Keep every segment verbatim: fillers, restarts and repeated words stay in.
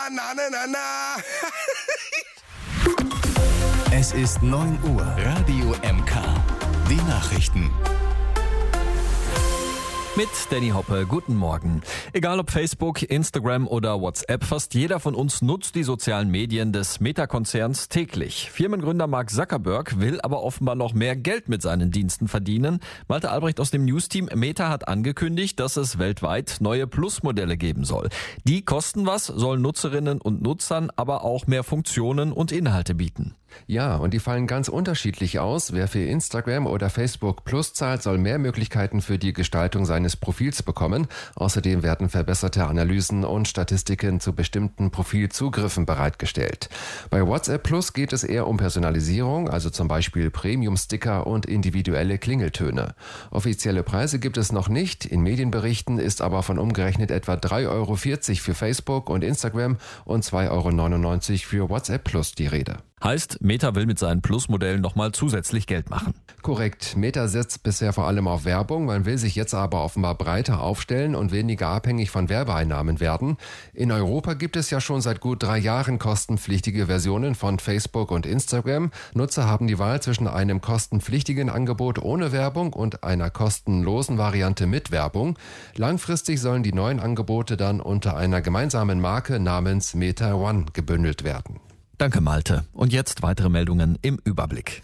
na, na, na, na. Es ist neun Uhr. Radio M K. Die Nachrichten. Mit Danny Hoppe, guten Morgen. Egal ob Facebook, Instagram oder WhatsApp, fast jeder von uns nutzt die sozialen Medien des Meta-Konzerns täglich. Firmengründer Mark Zuckerberg will aber offenbar noch mehr Geld mit seinen Diensten verdienen. Malte Albrecht aus dem News-Team. Meta hat angekündigt, dass es weltweit neue Plus-Modelle geben soll. Die kosten was, sollen Nutzerinnen und Nutzern aber auch mehr Funktionen und Inhalte bieten. Ja, und die fallen ganz unterschiedlich aus. Wer für Instagram oder Facebook Plus zahlt, soll mehr Möglichkeiten für die Gestaltung seines Profils bekommen. Außerdem werden verbesserte Analysen und Statistiken zu bestimmten Profilzugriffen bereitgestellt. Bei WhatsApp Plus geht es eher um Personalisierung, also zum Beispiel Premium-Sticker und individuelle Klingeltöne. Offizielle Preise gibt es noch nicht. In Medienberichten ist aber von umgerechnet etwa drei Euro vierzig für Facebook und Instagram und zwei Euro neunundneunzig für WhatsApp Plus die Rede. Heißt, Meta will mit seinen Plus-Modellen nochmal zusätzlich Geld machen. Korrekt. Meta setzt bisher vor allem auf Werbung. Man will sich jetzt aber offenbar breiter aufstellen und weniger abhängig von Werbeeinnahmen werden. In Europa gibt es ja schon seit gut drei Jahren kostenpflichtige Versionen von Facebook und Instagram. Nutzer haben die Wahl zwischen einem kostenpflichtigen Angebot ohne Werbung und einer kostenlosen Variante mit Werbung. Langfristig sollen die neuen Angebote dann unter einer gemeinsamen Marke namens Meta One gebündelt werden. Danke, Malte. Und jetzt weitere Meldungen im Überblick.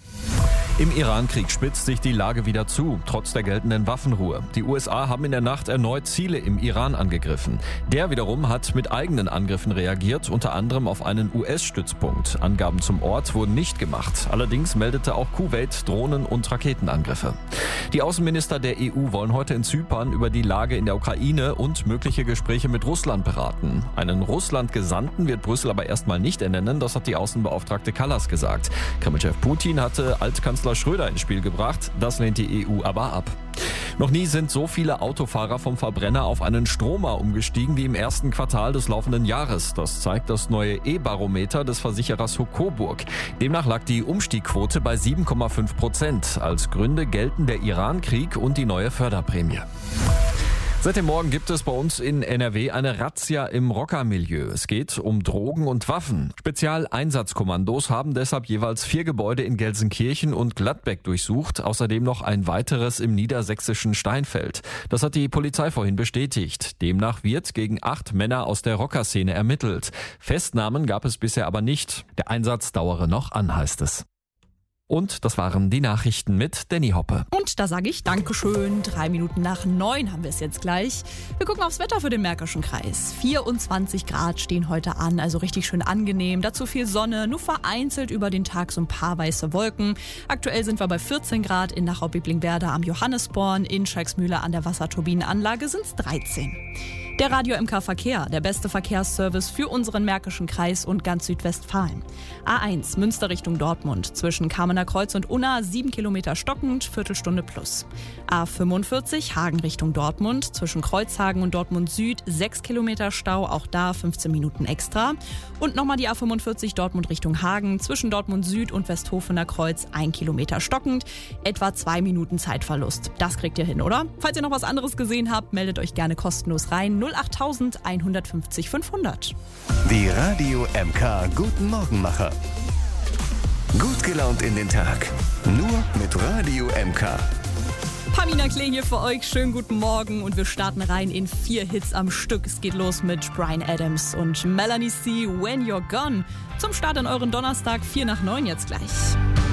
Im Iran-Krieg spitzt sich die Lage wieder zu, trotz der geltenden Waffenruhe. Die U S A haben in der Nacht erneut Ziele im Iran angegriffen. Der wiederum hat mit eigenen Angriffen reagiert, unter anderem auf einen U S-Stützpunkt. Angaben zum Ort wurden nicht gemacht. Allerdings meldete auch Kuwait Drohnen- und Raketenangriffe. Die Außenminister der E U wollen heute in Zypern über die Lage in der Ukraine und mögliche Gespräche mit Russland beraten. Einen Russland-Gesandten wird Brüssel aber erstmal nicht ernennen, das hat die Außenbeauftragte Kallas gesagt. Kremlchef Putin hatte Altkanzler Schröder ins Spiel gebracht, das lehnt die E U aber ab. Noch nie sind so viele Autofahrer vom Verbrenner auf einen Stromer umgestiegen wie im ersten Quartal des laufenden Jahres. Das zeigt das neue E-Barometer des Versicherers Coburg. Demnach lag die Umstiegquote bei sieben Komma fünf Prozent. Als Gründe gelten der Iran-Krieg und die neue Förderprämie. Seit dem Morgen gibt es bei uns in N R W eine Razzia im Rockermilieu. Es geht um Drogen und Waffen. Spezialeinsatzkommandos haben deshalb jeweils vier Gebäude in Gelsenkirchen und Gladbeck durchsucht, außerdem noch ein weiteres im niedersächsischen Steinfeld. Das hat die Polizei vorhin bestätigt. Demnach wird gegen acht Männer aus der Rockerszene ermittelt. Festnahmen gab es bisher aber nicht. Der Einsatz dauere noch an, heißt es. Und das waren die Nachrichten mit Danny Hoppe. Und da sage ich Dankeschön. Drei Minuten nach neun haben wir es jetzt gleich. Wir gucken aufs Wetter für den Märkischen Kreis. vierundzwanzig Grad stehen heute an, also richtig schön angenehm. Dazu viel Sonne, nur vereinzelt über den Tag so ein paar weiße Wolken. Aktuell sind wir bei vierzehn Grad in Nachau-Biblingenwerda am Johannesborn. In Schalksmühle an der Wasserturbinenanlage sind es dreizehn. Der Radio M K Verkehr, der beste Verkehrsservice für unseren Märkischen Kreis und ganz Südwestfalen. A eins, Münster Richtung Dortmund, zwischen Kamener Kreuz und Unna, sieben Kilometer stockend, Viertelstunde plus. A fünfundvierzig, Hagen Richtung Dortmund, zwischen Kreuzhagen und Dortmund Süd, sechs Kilometer Stau, auch da fünfzehn Minuten extra. Und nochmal die A fünfundvierzig Dortmund Richtung Hagen, zwischen Dortmund Süd und Westhofener Kreuz, ein Kilometer stockend, etwa zwei Minuten Zeitverlust. Das kriegt ihr hin, oder? Falls ihr noch was anderes gesehen habt, meldet euch gerne kostenlos rein. null acht eins fünf null fünfhundert. Die Radio M K Guten Morgenmacher. Gut gelaunt in den Tag. Nur mit Radio M K. Pamina Klee hier für euch. Schönen guten Morgen und wir starten rein in vier Hits am Stück. Es geht los mit Bryan Adams und Melanie C. When You're Gone. Zum Start an euren Donnerstag, vier nach neun jetzt gleich.